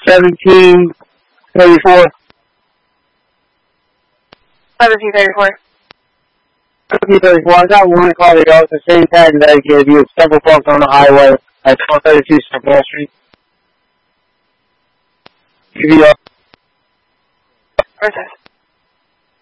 1734. 1734. 1734. I got one call to go with the same tag that I gave you. It's double booked on the highway at 1232 South Wall Street. Process.